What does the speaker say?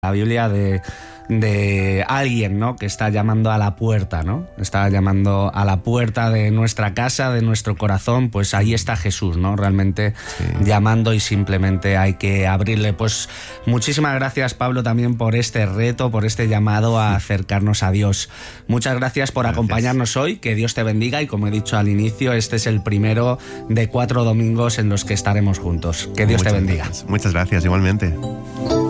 la Biblia de alguien, ¿no?, que está llamando a la puerta, ¿no? Está llamando a la puerta de nuestra casa, de nuestro corazón. Pues ahí está Jesús, ¿no? Realmente llamando, y simplemente hay que abrirle. Pues muchísimas gracias, Pablo, también por este reto, por este llamado a acercarnos a Dios. Muchas gracias por acompañarnos hoy. Que Dios te bendiga, y como he dicho al inicio, este es el primero de 4 domingos en los que estaremos juntos. Que Dios te bendiga. Muchas gracias, igualmente.